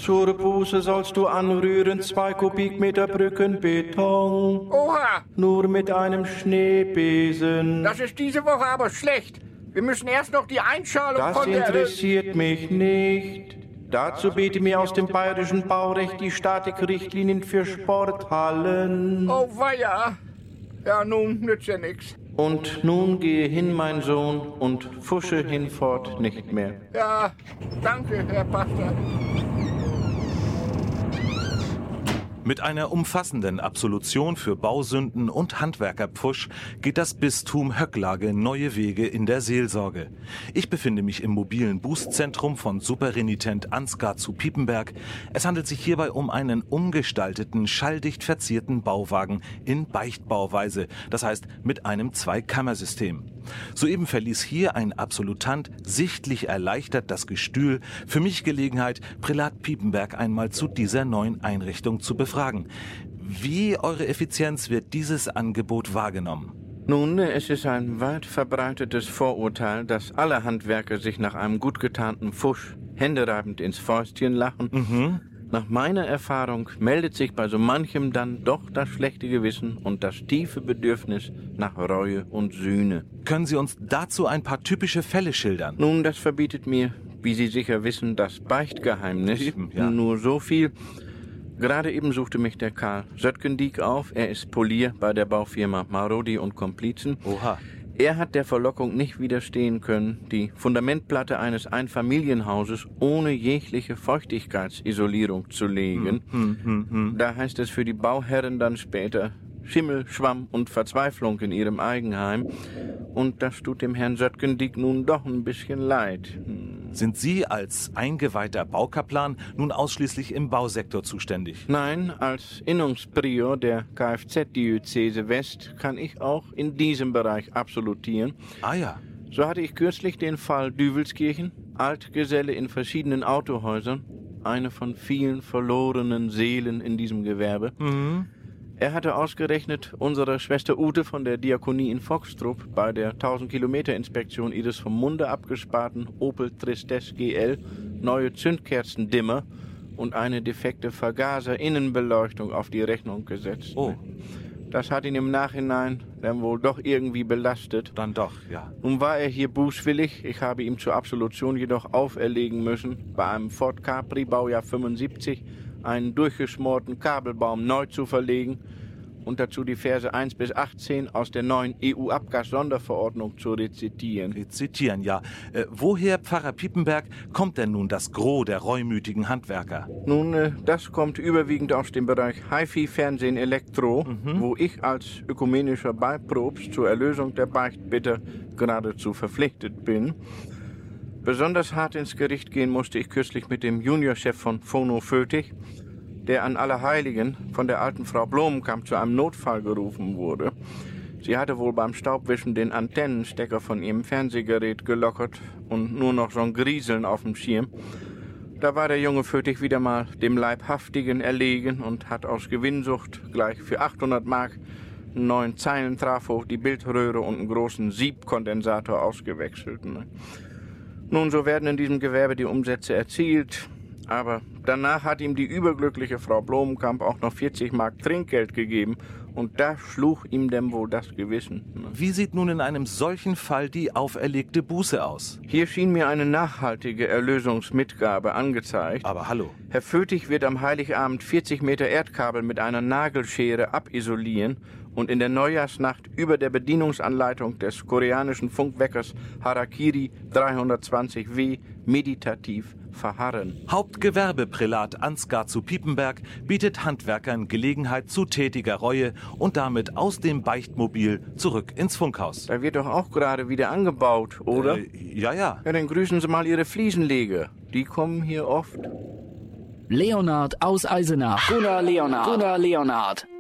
Zur Buße sollst du anrühren 2 Kubikmeter Brückenbeton. Oha, Nur mit einem Schneebesen. das ist diese Woche aber schlecht. Wir müssen erst noch die Einschalung Das von der... interessiert mich nicht. Dazu biete mir aus dem bayerischen Baurecht die Statikrichtlinien für Sporthallen. Oh weia. Ja, nun nützt ja nix. Und nun gehe hin, mein Sohn, und pfusche hinfort nicht mehr. Ja, danke, Herr Pastor. Mit einer umfassenden Absolution für Bausünden und Handwerkerpfusch geht das Bistum Höcklage neue Wege in der Seelsorge. Ich befinde mich im mobilen Bußzentrum von Superrenitent Ansgar zu Piepenberg. Es handelt sich hierbei um einen umgestalteten, schalldicht verzierten Bauwagen in Beichtbauweise, das heißt mit einem Zweikammersystem. Soeben verließ hier ein Absolutant sichtlich erleichtert das Gestühl. Für mich Gelegenheit, Prälat Piepenberg einmal zu dieser neuen Einrichtung zu befragen. Wie eure Effizienz wird dieses Angebot wahrgenommen? Nun, es ist ein weit verbreitetes Vorurteil, dass alle Handwerker sich nach einem gut getarnten Pfusch händereibend ins Fäustchen lachen. Nach meiner Erfahrung meldet sich bei so manchem dann doch das schlechte Gewissen und das tiefe Bedürfnis nach Reue und Sühne. Können Sie uns dazu ein paar typische Fälle schildern? Nun, das verbietet mir, wie Sie sicher wissen, das Beichtgeheimnis. Eben, ja. Nur so viel. Gerade eben suchte mich der Karl Söttgendieck auf. Er ist Polier bei der Baufirma Marodi und Komplizen. Oha. Er hat der Verlockung nicht widerstehen können, die Fundamentplatte eines Einfamilienhauses ohne jegliche Feuchtigkeitsisolierung zu legen. Da heißt es für die Bauherren dann später Schimmel, Schwamm und Verzweiflung in ihrem Eigenheim. Und das tut dem Herrn Söttgendieck nun doch ein bisschen leid. Sind Sie als eingeweihter Baukaplan nun ausschließlich im Bausektor zuständig? Nein, als Innungsprior der Kfz-Diözese West kann ich auch in diesem Bereich absolutieren. Ah ja. So hatte ich kürzlich den Fall Düvelskirchen, Altgeselle in verschiedenen Autohäusern, eine von vielen verlorenen Seelen in diesem Gewerbe. Er hatte ausgerechnet unserer Schwester Ute von der Diakonie in Foxtrup bei der 1000-Kilometer-Inspektion ihres vom Munde abgesparten Opel Tristesse GL neue Zündkerzendimmer und eine defekte Vergaser-Innenbeleuchtung auf die Rechnung gesetzt. Oh. Das hat ihn im Nachhinein dann wohl doch irgendwie belastet. Dann doch, ja. Nun war er hier bußwillig. Ich habe ihm zur Absolution jedoch auferlegen müssen, bei einem Ford Capri Baujahr 75 einen durchgeschmorten Kabelbaum neu zu verlegen und dazu die Verse 1 bis 18 aus der neuen EU-Abgas-Sonderverordnung zu rezitieren. Rezitieren, ja. Woher, Pfarrer Piepenberg, kommt denn nun das Gros der reumütigen Handwerker? Nun, das kommt überwiegend aus dem Bereich HiFi, Fernsehen, Elektro, wo ich als ökumenischer Beiprobst zur Erlösung der Beichtbitter geradezu verpflichtet bin. Besonders hart ins Gericht gehen musste ich kürzlich mit dem Juniorchef von Phono Fötig, der an Allerheiligen von der alten Frau Blomenkamp zu einem Notfall gerufen wurde. Sie hatte wohl beim Staubwischen den Antennenstecker von ihrem Fernsehgerät gelockert und nur noch so ein Grieseln auf dem Schirm. Da war der junge Fötig wieder mal dem Leibhaftigen erlegen und hat aus Gewinnsucht gleich für 800 Mark einen neuen Zeilentrafo, die Bildröhre und einen großen Siebkondensator ausgewechselt. Nun, so werden in diesem Gewerbe die Umsätze erzielt, aber danach hat ihm die überglückliche Frau Blomenkamp auch noch 40 Mark Trinkgeld gegeben und da schlug ihm denn wohl das Gewissen. Wie sieht nun in einem solchen Fall die auferlegte Buße aus? Hier schien mir eine nachhaltige Erlösungsmitgabe angezeigt. Aber hallo. Herr Fötig wird am Heiligabend 40 Meter Erdkabel mit einer Nagelschere abisolieren und in der Neujahrsnacht über der Bedienungsanleitung des koreanischen Funkweckers Harakiri 320W meditativ verharren. Hauptgewerbeprälat Ansgar zu Piepenberg bietet Handwerkern Gelegenheit zu tätiger Reue und damit aus dem Beichtmobil zurück ins Funkhaus. Da wird doch auch gerade wieder angebaut, oder? Ja. Ja, dann grüßen Sie mal Ihre Fliesenleger. Die kommen hier oft. Leonhard aus Eisenach. Gunnar Leonhard.